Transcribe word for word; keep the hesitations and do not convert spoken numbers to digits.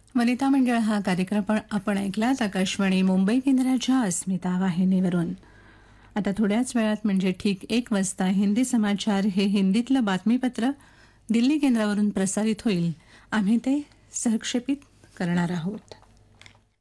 वनिता मंडळ हा कार्यक्रम पण आपण ऐकलात आकाशवाणी मुंबई केंद्राच्या अस्मिता वाहिनीवरून. आता थोड्याच वेळात म्हणजे ठीक एक वाजता हिंदी समाचार हे हिंदीतलं बातमीपत्र दिल्ली केंद्रावरून प्रसारित होईल. आम्ही ते सहक्षेपित करणार आहोत.